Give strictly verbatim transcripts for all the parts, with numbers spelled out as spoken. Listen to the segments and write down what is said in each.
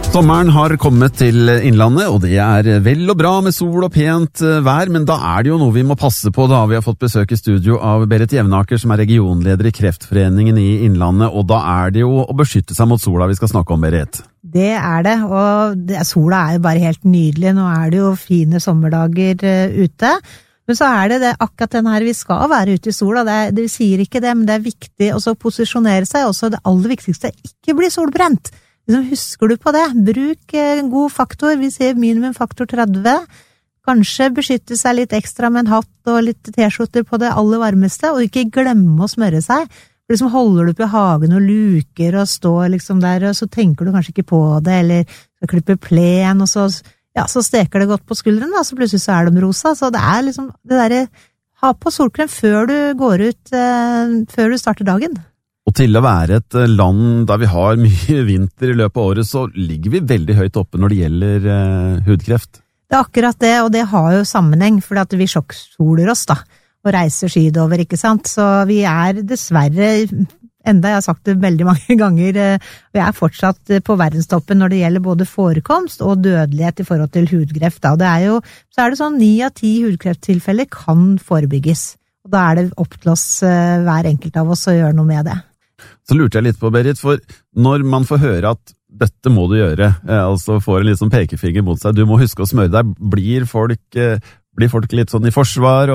Sommeren har kommet til Innlandet, og det er vel og bra med sol og pent vær, men da er det jo noe vi må passe på da. Vi har fått besøk i studio av Berit Jevnaker, som er regionleder i Kreftforeningen i Innlandet, og da er det jo å beskytte seg mot sola vi skal snakke om, Berit. Det er det, og det, sola er jo bare helt nydelig. Nå er det jo fine sommerdager uh, ute, men så er det, det akkurat den her vi skal være ute i sola. Det, er, det sier ikke det, men det er viktig også å posisjonere seg, også det aller viktigste, ikke bli solbrent. Husker du på det? Bruk en god faktor, vi sier minimum faktor tretti, kanskje beskytte seg litt ekstra med en hatt og litt t-skjorter på det aller varmeste, og ikke glemme å smøre seg. For liksom holder du på i hagen og luker og står liksom der, og så tenker du kanskje ikke på det, eller skal klippe plen, og så, ja, så steker det godt på skulderen, da, så plutselig så er de rosa. Så det er liksom det der, ha på solkrem før du går ut, eh, før du starter dagen. Og til å være et land der vi har mye vinter i løpet av året, så ligger vi veldig høyt oppe når det gjelder uh, hudkreft. Det er akkurat det, og det har jo sammenheng, fordi at vi sjokksoler oss da, og reiser skydover, ikke sant? Så vi er dessverre, enda jeg har sagt det veldig mange ganger, uh, vi er fortsatt på verdenstoppen når det gjelder både forekomst og dødelighet i forhold til hudkreft. Da. Det er jo, så er det sånn ni av ti hudkrefttilfeller kan forebygges, og da er det opp til oss, uh, hver enkelt av oss, å gjøre noe med det. Så lurte jeg litt på, Berit, for når man får høre at dette må du gjøre, eh, altså får en litt sånn pekefinger mot seg, du må huske å smøre deg, blir folk, eh, blir folk litt sånn i forsvar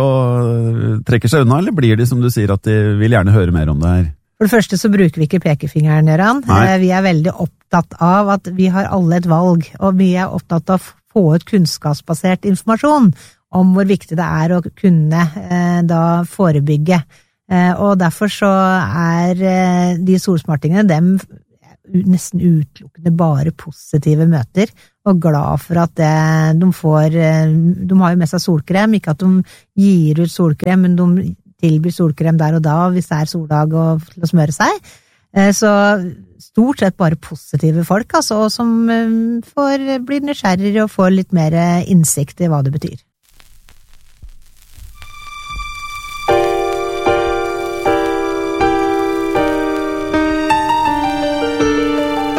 og trekker seg unna, eller blir de som du sier at de vil gjerne høre mer om det her? For det første så bruker vi ikke pekefingeren, Gøran. Eh, vi er veldig opptatt av at vi har alle et valg, og vi er opptatt av å få ut kunnskapsbasert informasjon om hvor viktig det er å kunne eh, da forebygge. Uh, og derfor så er uh, de solsmartingene dem nesten utelukkende bare positive møter, og glad for at det, de får, uh, de har jo med seg solkrem, ikke at de gir ut solkrem, men de tilbyr solkrem der og da hvis det er soldag og til å smøre seg. Uh, så stort sett bare positive folk, altså, som uh, får, blir nysgjerrige og får litt mer innsikt i hva det betyr.